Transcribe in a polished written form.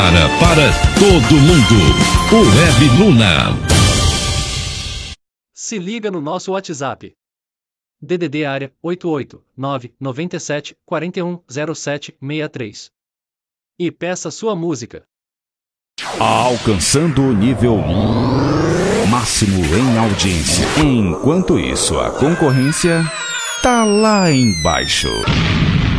Para todo mundo, o Web Luna. Se liga no nosso WhatsApp. DDD área 889 97 41 07 63. E peça sua música. Alcançando o nível máximo em audiência. Enquanto isso, a concorrência tá lá embaixo.